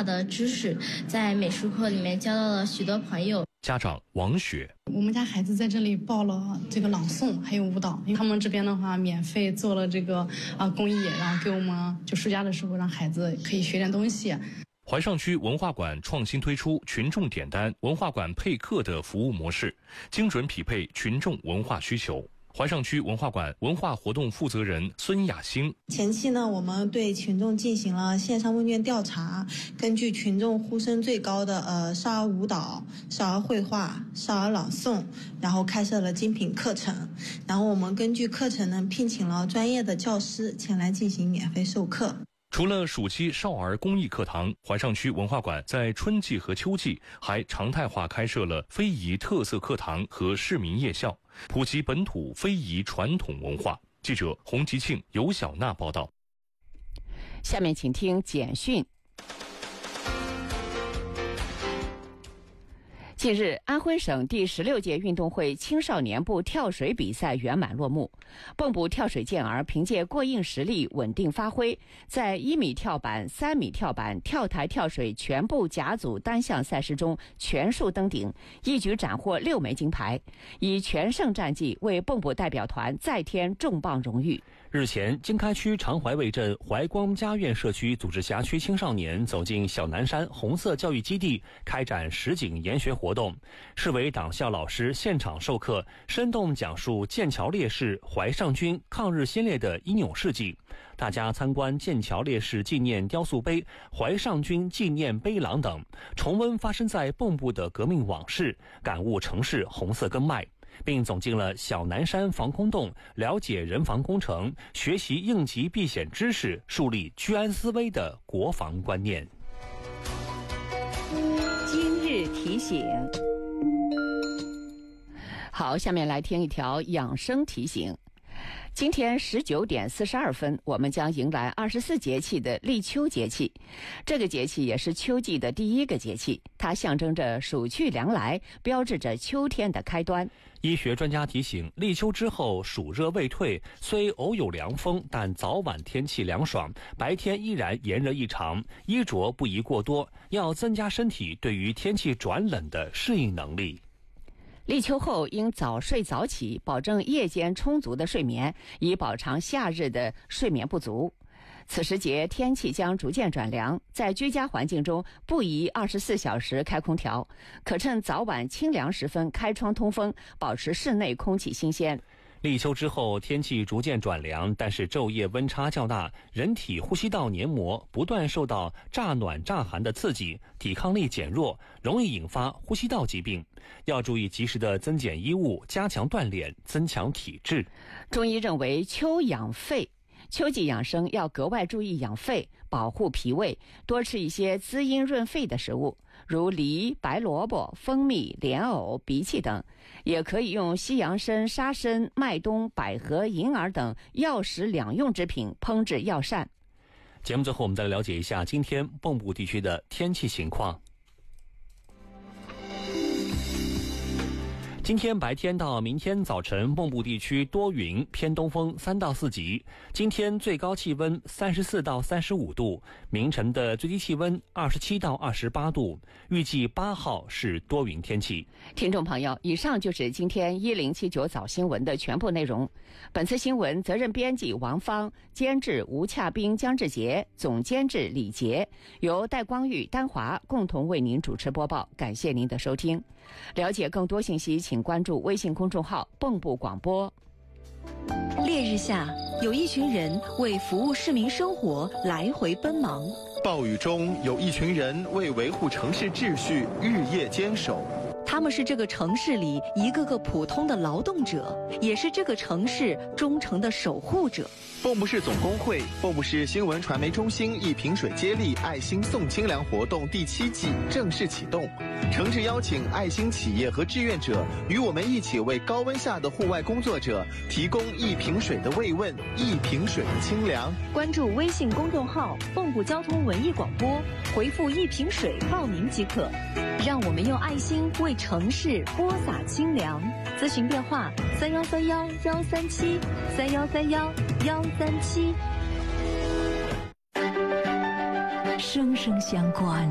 化的知识，在美术课里面交到了许多朋友。 家长王雪， 我们家孩子在这里报了这个朗诵还有舞蹈，因为他们这边的话免费做了这个公益，然后给我们就暑假的时候让孩子可以学点东西。 怀上区文化馆创新推出群众点单、文化馆配课的服务模式，精准匹配群众文化需求。怀上区文化馆文化活动负责人孙雅欣， 前期呢，我们对群众进行了线上问卷调查，根据群众呼声最高的少儿舞蹈、少儿绘画、少儿朗诵，然后开设了精品课程，然后我们根据课程呢聘请了专业的教师前来进行免费授课。 除了暑期少儿公益课堂，怀上区文化馆在春季和秋季还常态化开设了非遗特色课堂和市民夜校，普及本土非遗传统文化。记者洪吉庆、尤小娜报道。 下面请听简讯。近日，安徽省第16届运动会青少年部跳水比赛圆满落幕。蚌埠跳水健儿凭借过硬实力、稳定发挥，在1米跳板、3米跳板、跳台跳水全部甲组单项赛事中全数登顶，一举斩获6枚金牌，以全胜战绩为蚌埠代表团再添重磅荣誉。 日前，经开区长淮卫镇怀光家苑社区组织辖区青少年走进小南山红色教育基地，开展实景研学活动。市委党校老师现场授课，生动讲述剑桥烈士怀上军抗日先烈的英勇事迹。大家参观剑桥烈士纪念雕塑碑、怀上军纪念碑廊等，重温发生在蚌埠的革命往事，感悟城市红色根脉，并走进了小南山防空洞，了解人防工程，学习应急避险知识，树立居安思危的国防观念。 今日提醒。好，下面来听一条养生提醒。今天19点42分，我们将迎来24节气的立秋节气。这个节气也是秋季的第一个节气，它象征着暑去凉来，标志着秋天的开端。 医学专家提醒，立秋之后暑热未退，虽偶有凉风，但早晚天气凉爽，白天依然炎热异常，衣着不宜过多，要增加身体对于天气转冷的适应能力。 立秋后应早睡早起，保证夜间充足的睡眠，以饱尝夏日的睡眠不足。此时节天气将逐渐转凉，在居家环境中不宜24小时开空调，可趁早晚清凉时分开窗通风，保持室内空气新鲜。 立秋之后天气逐渐转凉，但是昼夜温差较大，人体呼吸道黏膜不断受到乍暖乍寒的刺激，抵抗力减弱，容易引发呼吸道疾病。要注意及时的增减衣物，加强锻炼，增强体质。 中医认为秋养肺，秋季养生要格外注意养肺，保护脾胃，多吃一些滋阴润肺的食物，如梨、白萝卜、蜂蜜、莲藕、荸荠等。也可以用西洋参、沙参、麦冬、百合、银耳等药食两用之品烹制药膳。 节目最后我们再来了解一下今天蚌埠地区的天气情况。今天白天到明天早晨，蚌埠地区多云，偏东风3到4级。今天最高气温34到35度，明晨的最低气温27到28度。预计8号是多云天气。 听众朋友，以上就是今天1079早新闻的全部内容。本次新闻责任编辑王芳，监制吴洽斌、姜志杰，总监制李杰，由戴光玉、丹华共同为您主持播报。感谢您的收听。了解更多信息，请关注微信公众号蚌埠广播。 烈日下，有一群人为服务市民生活来回奔忙； 暴雨中，有一群人为维护城市秩序日夜坚守。 他们是这个城市里一个个普通的劳动者，也是这个城市忠诚的守护者。 蚌埠市总工会、蚌埠市新闻传媒中心一瓶水接力爱心送清凉活动第7季正式启动，诚挚邀请爱心企业和志愿者与我们一起为高温下的户外工作者提供一瓶水的慰问，一瓶水的清凉。 关注微信公众号蚌埠交通文艺广播，回复一瓶水报名即可。让我们用爱心为城市播洒清凉。咨询电话3131-137 3131-137。 生生相关。